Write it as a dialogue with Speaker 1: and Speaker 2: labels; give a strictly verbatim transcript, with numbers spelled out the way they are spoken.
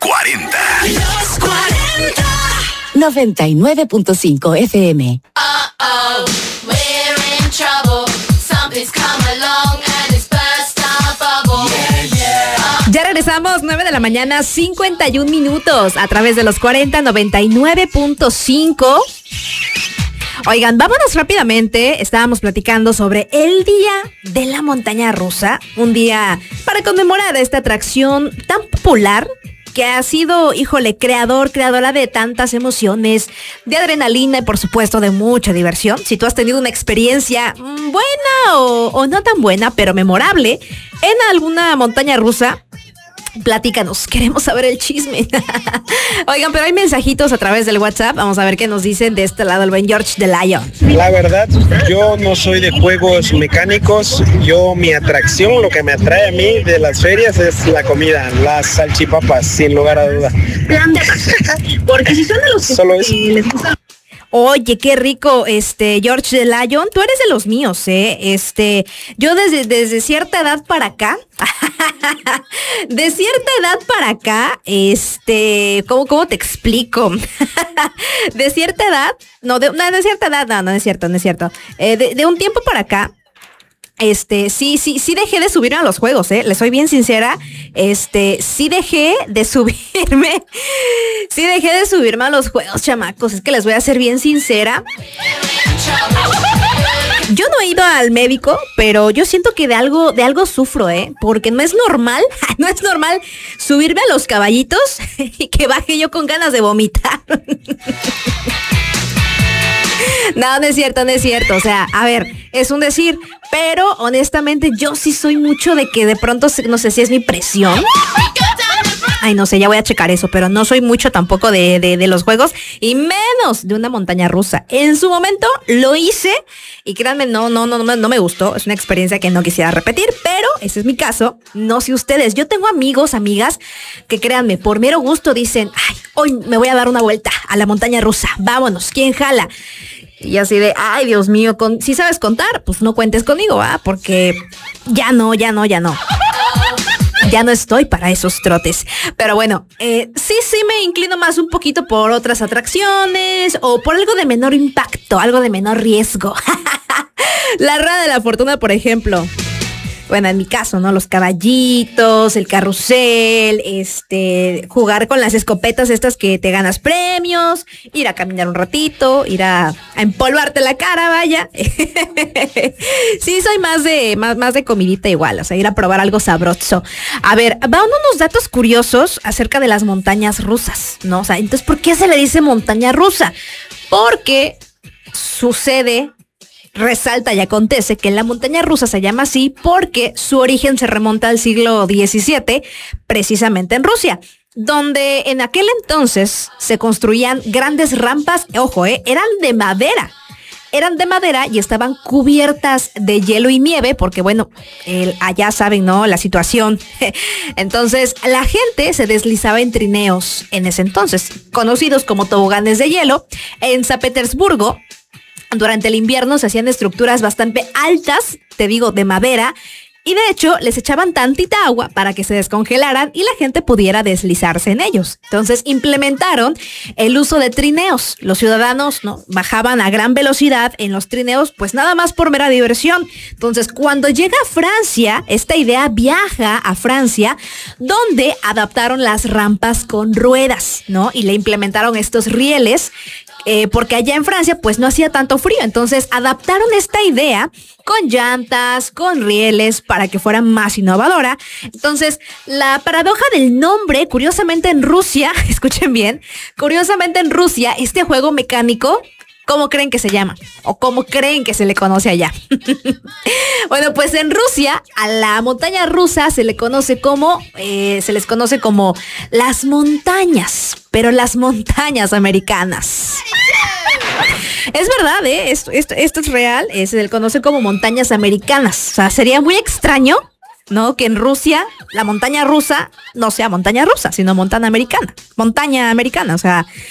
Speaker 1: cuarenta.
Speaker 2: Los cuarenta.
Speaker 3: noventa y nueve punto cinco F M.
Speaker 2: Uh-oh, we're in trouble. Something's come along and it's burst our bubble. Yeah, yeah.
Speaker 4: Ya regresamos, nueve de la mañana, cincuenta y un minutos, a través de los cuarenta, noventa y nueve punto cinco. Oigan, vámonos rápidamente. Estábamos platicando sobre el Día de la Montaña Rusa, un día para conmemorar esta atracción tan popular que ha sido, híjole, creador, creadora de tantas emociones, de adrenalina y por supuesto de mucha diversión. Si tú has tenido una experiencia buena o, o no tan buena, pero memorable en alguna montaña rusa, platícanos, queremos saber el chisme. Oigan, pero hay mensajitos a través del WhatsApp. Vamos a ver qué nos dicen de este lado el buen George de Lion.
Speaker 5: La verdad, yo no soy de juegos mecánicos. Yo, mi atracción, lo que me atrae a mí de las ferias es la comida, las salchipapas, sin lugar a duda.
Speaker 6: Porque si son de los que
Speaker 5: Solo eso.
Speaker 6: les gusta.
Speaker 4: Oye, qué rico, este, George de Lion, tú eres de los míos, ¿eh? Este, yo desde, desde cierta edad para acá, de cierta edad para acá, este, ¿cómo, cómo te explico? De cierta edad, no, de, no, de cierta edad, no, no es cierto, no es cierto. Eh, de, de un tiempo para acá, Este, sí, sí, sí dejé de subirme a los juegos, eh. Les soy bien sincera. Este, sí dejé de subirme. Sí dejé de subirme a los juegos, chamacos. Es que les voy a ser bien sincera. Yo no he ido al médico, pero yo siento que de algo, de algo sufro, eh. Porque no es normal, no es normal subirme a los caballitos y que baje yo con ganas de vomitar. No, no es cierto, no es cierto. O sea, a ver, es un decir, pero honestamente yo sí soy mucho de que de pronto, no sé si es mi presión. Ay, no sé, ya voy a checar eso, pero no soy mucho tampoco de, de, de los juegos y menos de una montaña rusa. En su momento lo hice y créanme, no, no, no, no, no me gustó. Es una experiencia que no quisiera repetir, pero ese es mi caso. No sé ustedes. Yo tengo amigos, amigas que créanme, por mero gusto dicen, ay, hoy me voy a dar una vuelta a la montaña rusa. Vámonos, ¿quién jala? Y así de, ay, Dios mío, con, si sabes contar, pues no cuentes conmigo, ¿ah? Porque ya no, ya no, ya no. Ya no estoy para esos trotes. Pero bueno, eh, sí, sí me inclino más un poquito por otras atracciones o por algo de menor impacto, algo de menor riesgo. La rueda de la fortuna, por ejemplo. Bueno, en mi caso, ¿no? Los caballitos, el carrusel, este, jugar con las escopetas estas que te ganas premios, ir a caminar un ratito, ir a, a empolvarte la cara, vaya. Sí, soy más de, más, más de comidita igual, o sea, ir a probar algo sabroso. A ver, van unos datos curiosos acerca de las montañas rusas, ¿no? O sea, entonces, ¿por qué se le dice montaña rusa? Porque sucede... Resalta y acontece que la montaña rusa se llama así porque su origen se remonta al siglo diecisiete, precisamente en Rusia, donde en aquel entonces se construían grandes rampas, ojo, eh, eran de madera. Eran de madera y estaban cubiertas de hielo y nieve porque, bueno, el, allá saben, ¿no? La situación. Entonces, la gente se deslizaba en trineos en ese entonces, conocidos como toboganes de hielo. En San Petersburgo, durante el invierno se hacían estructuras bastante altas, te digo, de madera, y de hecho les echaban tantita agua para que se descongelaran y la gente pudiera deslizarse en ellos. Entonces implementaron el uso de trineos. Los ciudadanos, ¿no?, bajaban a gran velocidad en los trineos, pues nada más por mera diversión. Entonces cuando llega a Francia, esta idea viaja a Francia, donde adaptaron las rampas con ruedas, ¿no? Y le implementaron estos rieles. Eh, porque allá en Francia pues no hacía tanto frío, entonces adaptaron esta idea con llantas, con rieles para que fuera más innovadora. Entonces la paradoja del nombre, curiosamente en Rusia, escuchen bien, curiosamente en Rusia este juego mecánico, ¿cómo creen que se llama? ¿O cómo creen que se le conoce allá? Bueno, pues en Rusia a la montaña rusa se le conoce como, eh, se les conoce como las montañas, pero las montañas americanas. Es verdad, ¿eh? Esto, esto, esto es real, eh, se le conoce como montañas americanas. O sea, sería muy extraño, ¿no?, que en Rusia la montaña rusa no sea montaña rusa, sino montaña americana. Montaña americana, o sea,